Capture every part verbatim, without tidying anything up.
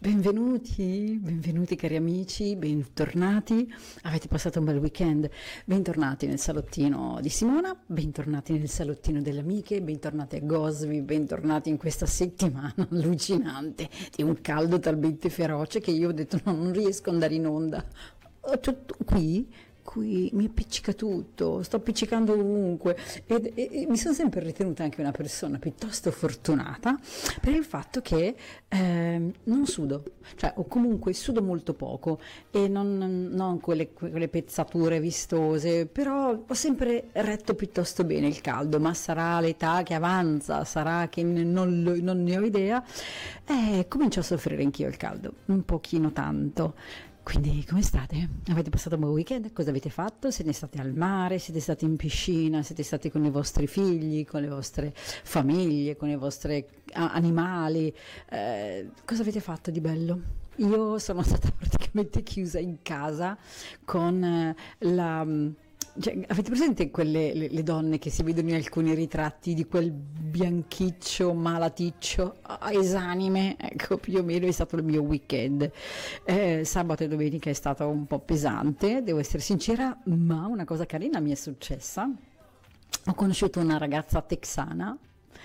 Benvenuti, benvenuti cari amici, bentornati. Avete passato un bel weekend. Bentornati nel salottino di Simona, bentornati nel salottino delle amiche, bentornati a Gosvi, bentornati in questa settimana allucinante di un caldo talmente feroce che io ho detto no, non riesco ad andare in onda. Ho tutto qui. Qui mi appiccica tutto, sto appiccicando ovunque e, e, e mi sono sempre ritenuta anche una persona piuttosto fortunata per il fatto che eh, non sudo, cioè o comunque sudo molto poco e non, non quelle, quelle pezzature vistose, però ho sempre retto piuttosto bene il caldo, ma sarà l'età che avanza, sarà che non, lo, non ne ho idea, e comincio a soffrire anch'io il caldo, un pochino tanto. Quindi come state? Avete passato un buon weekend? Cosa avete fatto? Siete stati al mare? Siete stati in piscina? Siete stati con i vostri figli, con le vostre famiglie, con i vostri animali? Eh, cosa avete fatto di bello? Io sono stata praticamente chiusa in casa con eh, la... Cioè, avete presente quelle le, le donne che si vedono in alcuni ritratti di quel bianchiccio malaticcio, ah, esanime? Ecco, più o meno è stato il mio weekend. Eh, sabato e domenica è stato un po' pesante, devo essere sincera, ma una cosa carina mi è successa. Ho conosciuto una ragazza texana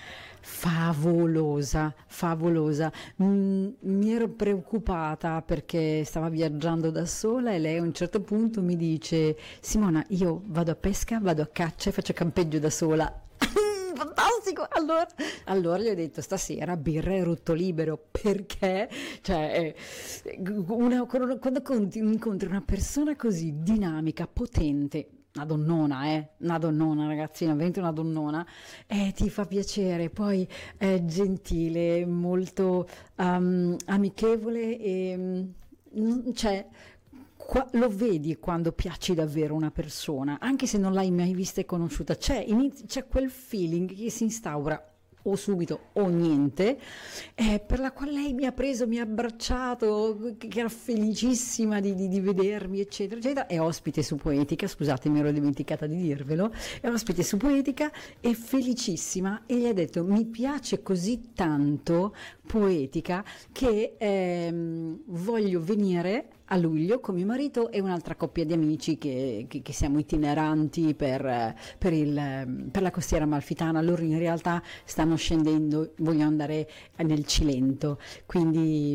favolosa, favolosa. Mm, mi ero preoccupata perché stava viaggiando da sola e lei a un certo punto mi dice: Simona, io vado a pesca, vado a caccia e faccio campeggio da sola. Fantastico! Allora, allora gli ho detto stasera birra e rutto libero, perché cioè, una, quando incontri una persona così dinamica, potente, una donnona, eh, una donnona ragazzina, veramente una donnona, eh, ti fa piacere, poi è gentile, molto um, amichevole e um, cioè qua, lo vedi quando piaci davvero una persona, anche se non l'hai mai vista e conosciuta, c'è, inizi, c'è quel feeling che si instaura o subito o niente, eh, per la quale lei mi ha preso, mi ha abbracciato, che era felicissima di, di, di vedermi, eccetera, eccetera. È ospite su Poetica, scusate, mi ero dimenticata di dirvelo, è ospite su Poetica, è felicissima e gli ha detto: mi piace così tanto Poetica che ehm, voglio venire a luglio con mio marito e un'altra coppia di amici che, che, che siamo itineranti per, per, il, per la costiera amalfitana. Loro in realtà stanno scendendo, vogliono andare nel Cilento, quindi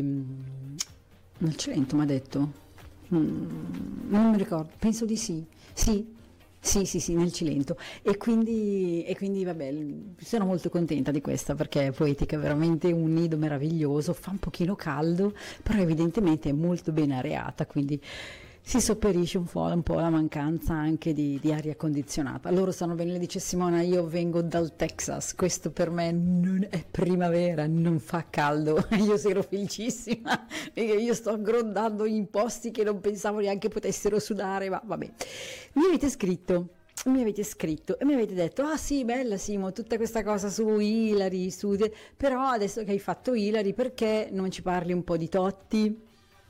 nel Cilento mi ha detto, mm, non mi ricordo, penso di sì, sì. Sì, sì, sì, nel Cilento, e quindi, e quindi vabbè, sono molto contenta di questa perché Poetica è veramente un nido meraviglioso, fa un pochino caldo, però evidentemente è molto ben areata, quindi si sopperisce un po', un po' la mancanza anche di, di aria condizionata. Loro stanno bene, le dice Simona, io vengo dal Texas, questo per me non è primavera, non fa caldo, io ero felicissima perché io sto grondando in posti che non pensavo neanche potessero sudare, ma vabbè. Mi avete scritto, mi avete scritto e mi avete detto: ah sì, bella Simo, tutta questa cosa su Ilari, su... però adesso che hai fatto Ilari perché non ci parli un po' di Totti?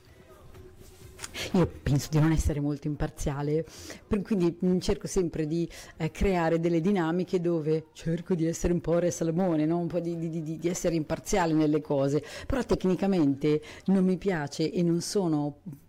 Io penso di non essere molto imparziale, per, quindi cerco sempre di eh, creare delle dinamiche dove cerco di essere un po' Re Salomone, no? Un po' di, di, di, di essere imparziale nelle cose, però tecnicamente non mi piace e non sono